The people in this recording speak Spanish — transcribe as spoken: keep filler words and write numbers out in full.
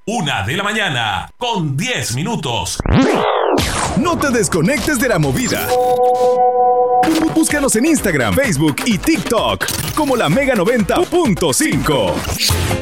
Una de la mañana, con diez minutos. No te desconectes de la movida. Búscanos en Instagram, Facebook y TikTok como la Mega noventa punto cinco.